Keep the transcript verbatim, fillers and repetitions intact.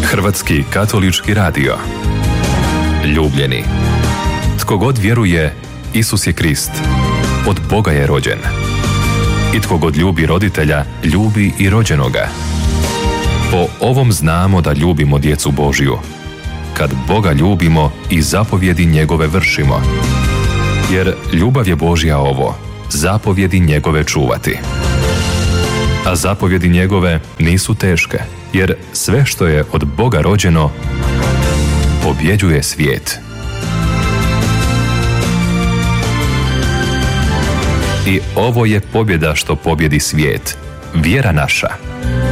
Hrvatski katolički radio. Ljubljeni. Tko god vjeruje, Isus je Krist. Od Boga je rođen. I tko god ljubi roditelja, ljubi i rođenoga. Po ovom znamo da ljubimo djecu Božju, kad Boga ljubimo i zapovjedi njegove vršimo. Jer ljubav je Božja ovo, zapovjedi njegove čuvati. A zapovjedi njegove nisu teške, jer sve što je od Boga rođeno, pobjeđuje svijet. I ovo je pobjeda što pobjedi svijet, vjera naša.